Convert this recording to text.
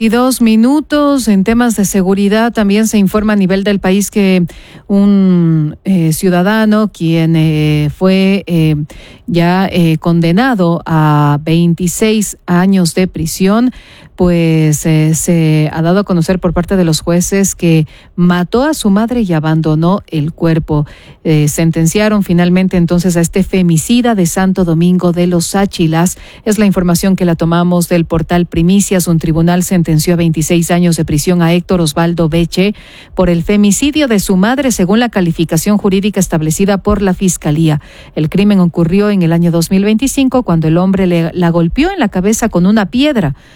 8:22. En temas de seguridad también se informa a nivel del país que un ciudadano quien fue condenado a 26 años de prisión, pues se ha dado a conocer por parte de los jueces que mató a su madre y abandonó el cuerpo. Sentenciaron finalmente entonces a este femicida de Santo Domingo de los Áchilas. Es la información que la tomamos del portal Primicias. Un tribunal sentenció a 26 años de prisión a Héctor Osvaldo Beche por el femicidio de su madre, según la calificación jurídica establecida por la Fiscalía. El crimen ocurrió en el año 2025 cuando el hombre la golpeó en la cabeza con una piedra.